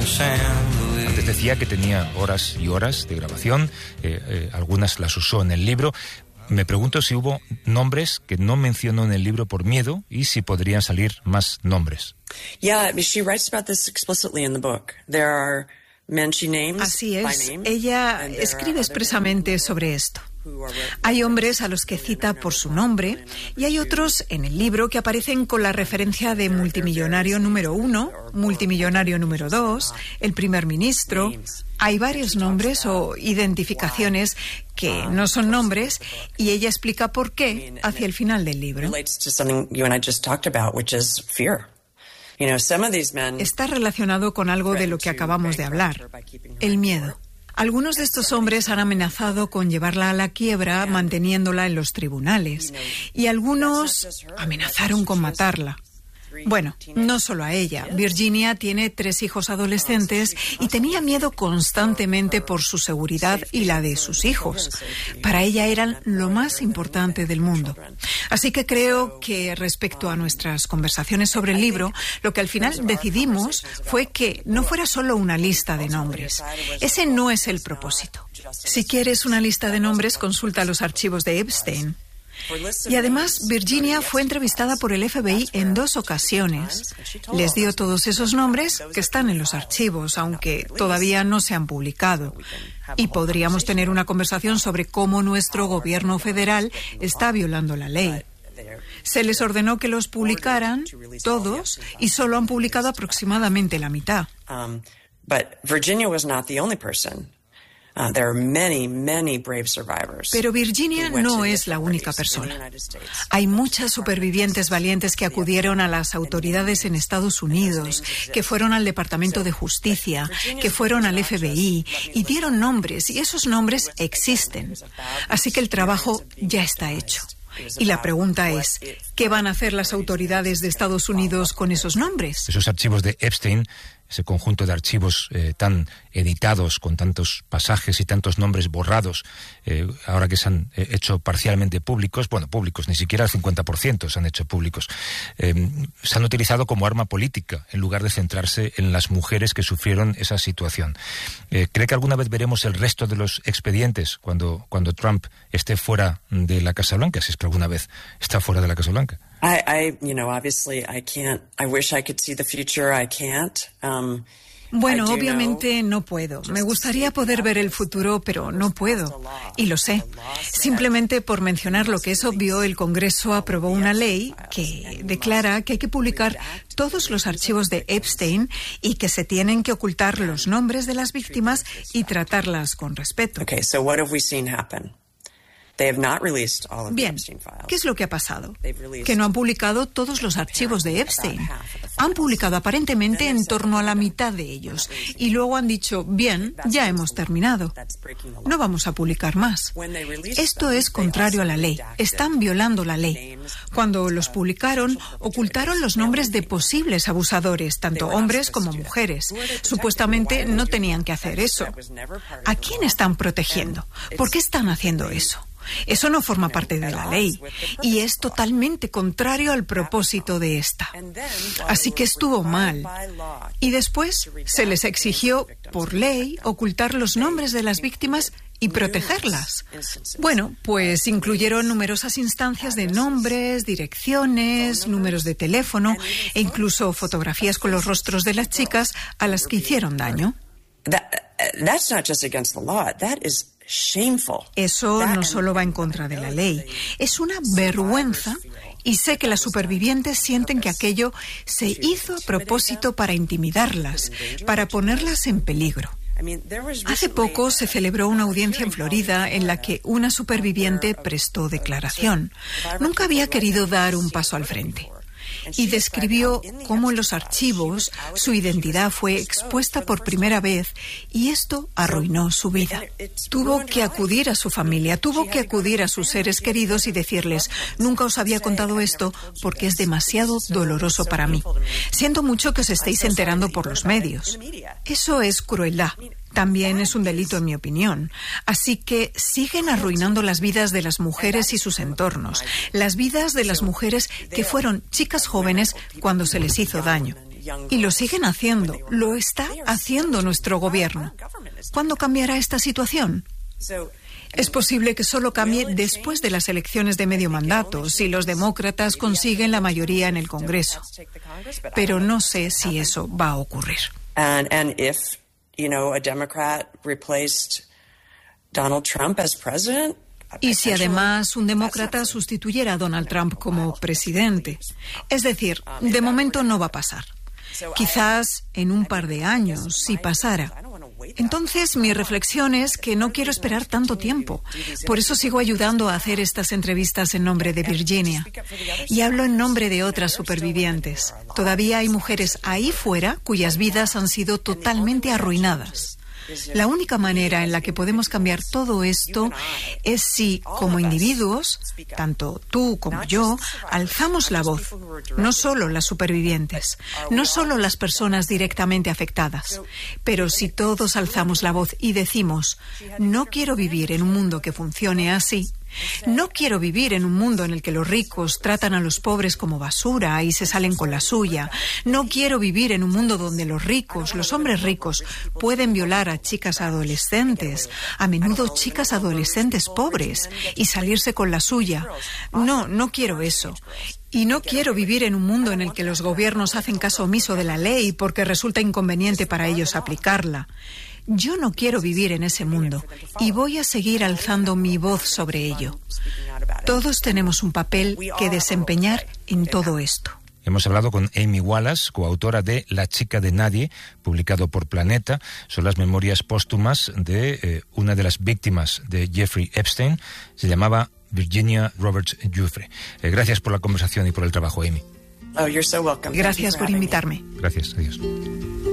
Antes decía que tenía horas y horas de grabación, algunas las usó en el libro. Me pregunto si hubo nombres que no mencionó en el libro por miedo y si podrían salir más nombres. Así es, ella escribe expresamente sobre esto. Hay hombres a los que cita por su nombre y hay otros en el libro que aparecen con la referencia de multimillonario número 1, multimillonario número 2, el primer ministro. Hay varios nombres o identificaciones que no son nombres y ella explica por qué hacia el final del libro. Está relacionado con algo de lo que acabamos de hablar, el miedo. Algunos de estos hombres han amenazado con llevarla a la quiebra manteniéndola en los tribunales y algunos amenazaron con matarla. Bueno, no solo a ella. Virginia tiene 3 hijos adolescentes y tenía miedo constantemente por su seguridad y la de sus hijos. Para ella eran lo más importante del mundo. Así que creo que respecto a nuestras conversaciones sobre el libro, lo que al final decidimos fue que no fuera solo una lista de nombres. Ese no es el propósito. Si quieres una lista de nombres, consulta los archivos de Epstein. Y además, Virginia fue entrevistada por el FBI en 2 ocasiones. Les dio todos esos nombres que están en los archivos, aunque todavía no se han publicado. Y podríamos tener una conversación sobre cómo nuestro gobierno federal está violando la ley. Se les ordenó que los publicaran todos y solo han publicado aproximadamente la mitad. Pero Virginia no es la única persona. Hay muchas supervivientes valientes que acudieron a las autoridades en Estados Unidos, que fueron al Departamento de Justicia, que fueron al FBI y dieron nombres, y esos nombres existen. Así que el trabajo ya está hecho. Y la pregunta es, ¿qué van a hacer las autoridades de Estados Unidos con esos nombres? Esos archivos de Epstein, ese conjunto de archivos tan editados, con tantos pasajes y tantos nombres borrados, ahora que se han hecho parcialmente públicos, bueno, públicos, ni siquiera el 50% se han hecho públicos, se han utilizado como arma política, en lugar de centrarse en las mujeres que sufrieron esa situación. ¿Cree que alguna vez veremos el resto de los expedientes cuando Trump esté fuera de la Casa Blanca, si es que alguna vez está fuera de la Casa Blanca? Bueno, obviamente no puedo. Me gustaría poder ver el futuro, pero no puedo. Y lo sé. Simplemente por mencionar lo que es obvio, el Congreso aprobó una ley que declara que hay que publicar todos los archivos de Epstein y que se tienen que ocultar los nombres de las víctimas y tratarlas con respeto. Bien, ¿qué es lo que ha pasado? Que no han publicado todos los archivos de Epstein. Han publicado aparentemente en torno a la mitad de ellos. Y luego han dicho, bien, ya hemos terminado. No vamos a publicar más. Esto es contrario a la ley. Están violando la ley. Cuando los publicaron, ocultaron los nombres de posibles abusadores, tanto hombres como mujeres. Supuestamente no tenían que hacer eso. ¿A quién están protegiendo? ¿Por qué están haciendo eso? Eso no forma parte de la ley y es totalmente contrario al propósito de esta. Así que estuvo mal. Y después se les exigió, por ley, ocultar los nombres de las víctimas y protegerlas. Bueno, pues incluyeron numerosas instancias de nombres, direcciones, números de teléfono e incluso fotografías con los rostros de las chicas a las que hicieron daño. Eso no solo va en contra de la ley, es una vergüenza y sé que las supervivientes sienten que aquello se hizo a propósito para intimidarlas, para ponerlas en peligro. Hace poco se celebró una audiencia en Florida en la que una superviviente prestó declaración. Nunca había querido dar un paso al frente. Y describió cómo en los archivos su identidad fue expuesta por primera vez y esto arruinó su vida. Tuvo que acudir a su familia, tuvo que acudir a sus seres queridos y decirles, nunca os había contado esto porque es demasiado doloroso para mí. Siento mucho que os estéis enterando por los medios. Eso es crueldad. También es un delito, en mi opinión. Así que siguen arruinando las vidas de las mujeres y sus entornos, las vidas de las mujeres que fueron chicas jóvenes cuando se les hizo daño. Y lo siguen haciendo. Lo está haciendo nuestro gobierno. ¿Cuándo cambiará esta situación? Es posible que solo cambie después de las elecciones de medio mandato, si los demócratas consiguen la mayoría en el Congreso. Pero no sé si eso va a ocurrir. Y si además un demócrata sustituyera a Donald Trump como presidente. Es decir, de momento no va a pasar. Quizás en un par de años, si pasara. Entonces, mi reflexión es que no quiero esperar tanto tiempo. Por eso sigo ayudando a hacer estas entrevistas en nombre de Virginia. Y hablo en nombre de otras supervivientes. Todavía hay mujeres ahí fuera cuyas vidas han sido totalmente arruinadas. La única manera en la que podemos cambiar todo esto es si, como individuos, tanto tú como yo, alzamos la voz. No solo las supervivientes, no solo las personas directamente afectadas, pero si todos alzamos la voz y decimos, no quiero vivir en un mundo que funcione así. No quiero vivir en un mundo en el que los ricos tratan a los pobres como basura y se salen con la suya. No quiero vivir en un mundo donde los ricos, los hombres ricos, pueden violar a chicas adolescentes, a menudo chicas adolescentes pobres, y salirse con la suya. No quiero eso. Y no quiero vivir en un mundo en el que los gobiernos hacen caso omiso de la ley porque resulta inconveniente para ellos aplicarla. Yo no quiero vivir en ese mundo y voy a seguir alzando mi voz sobre ello. Todos tenemos un papel que desempeñar en todo esto. Hemos hablado con Amy Wallace, coautora de La chica de nadie, publicado por Planeta. Son las memorias póstumas de una de las víctimas de Jeffrey Epstein. Se llamaba Virginia Roberts Giuffre. Gracias por la conversación y por el trabajo, Amy. Gracias por invitarme. Gracias, adiós.